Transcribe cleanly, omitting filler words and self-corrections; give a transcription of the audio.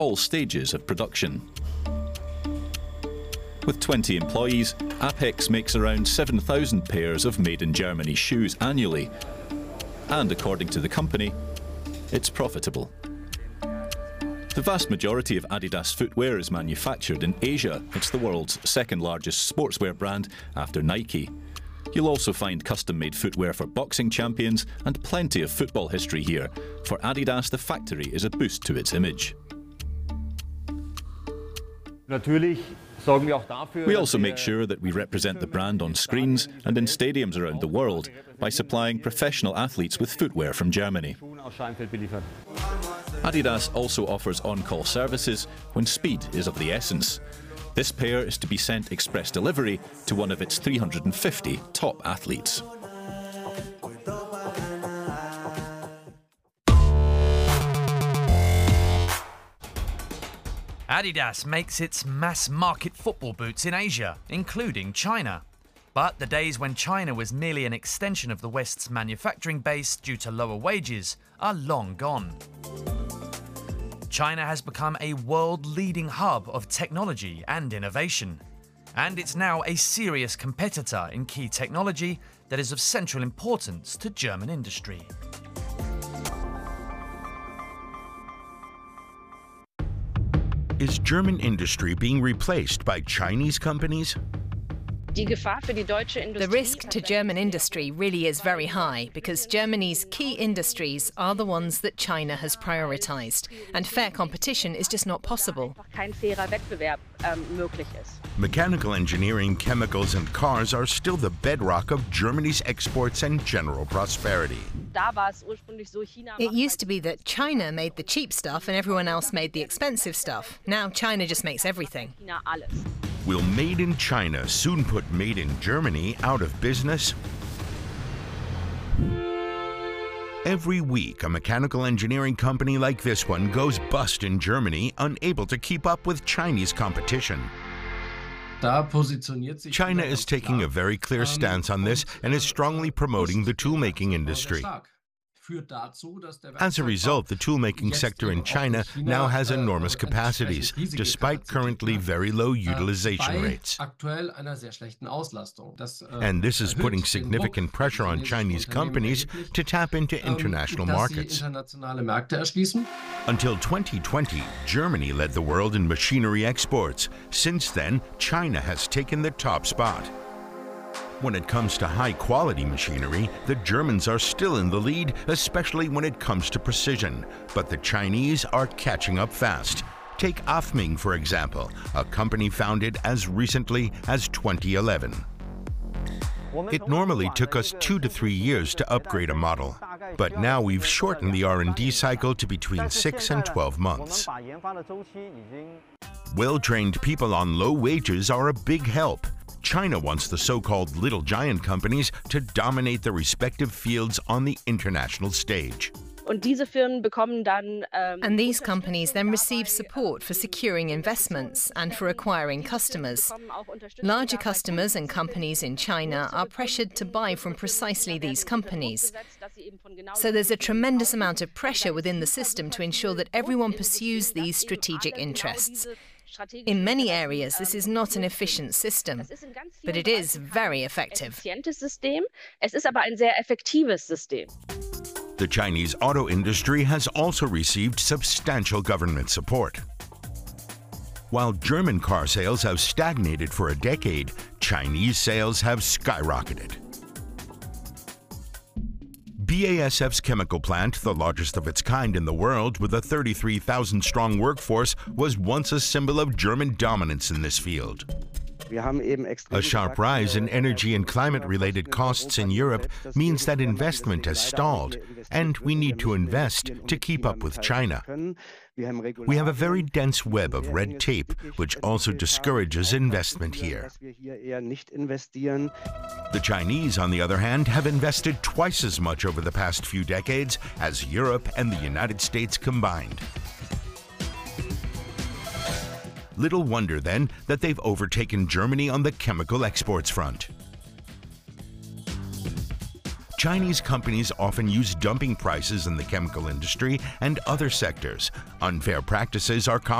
all stages of production. With 20 employees, Apex makes around 7,000 pairs of made-in-Germany shoes annually. And according to the company, it's profitable. The vast majority of Adidas footwear is manufactured in Asia. It's the world's second largest sportswear brand after Nike. You'll also find custom-made footwear for boxing champions and plenty of football history here. For Adidas, the factory is a boost to its image. We also make sure that we represent the brand on screens and in stadiums around the world by supplying professional athletes with footwear from Germany. Adidas also offers on-call services when speed is of the essence. This pair is to be sent express delivery to one of its 350 top athletes. Adidas makes its mass-market football boots in Asia, including China. But the days when China was merely an extension of the West's manufacturing base due to lower wages are long gone. China has become a world-leading hub of technology and innovation. And it's now a serious competitor in key technology that is of central importance to German industry. Is German industry being replaced by Chinese companies? The risk to German industry really is very high because Germany's key industries are the ones that China has prioritized, and fair competition is just not possible. Mechanical engineering, chemicals and cars are still the bedrock of Germany's exports and general prosperity. It used to be that China made the cheap stuff and everyone else made the expensive stuff. Now China just makes everything. Will Made in China soon put Made in Germany out of business? Every week, a mechanical engineering company like this one goes bust in Germany, unable to keep up with Chinese competition. China is taking a very clear stance on this and is strongly promoting the toolmaking industry. As a result, the toolmaking sector in China now has enormous capacities, despite currently very low utilization rates. And this is putting significant pressure on Chinese companies to tap into international markets. Until 2020, Germany led the world in machinery exports. Since then, China has taken the top spot. When it comes to high-quality machinery, the Germans are still in the lead, especially when it comes to precision. But the Chinese are catching up fast. Take Afming, for example, a company founded as recently as 2011. It normally took us 2 to 3 years to upgrade a model, but now we've shortened the R&D cycle to between 6 and 12 months. Well-trained people on low wages are a big help. China wants the so-called little giant companies to dominate their respective fields on the international stage. And these companies then receive support for securing investments and for acquiring customers. Larger customers and companies in China are pressured to buy from precisely these companies. So there's a tremendous amount of pressure within the system to ensure that everyone pursues these strategic interests. In many areas, this is not an efficient system, but it is very effective. The Chinese auto industry has also received substantial government support. While German car sales have stagnated for a decade, Chinese sales have skyrocketed. BASF's chemical plant, the largest of its kind in the world with a 33,000-strong workforce, was once a symbol of German dominance in this field. A sharp rise in energy and climate-related costs in Europe means that investment has stalled, and we need to invest to keep up with China. We have a very dense web of red tape, which also discourages investment here. The Chinese, on the other hand, have invested twice as much over the past few decades as Europe and the United States combined. Little wonder, then, that they've overtaken Germany on the chemical exports front. Chinese companies often use dumping prices in the chemical industry and other sectors. Unfair practices are common.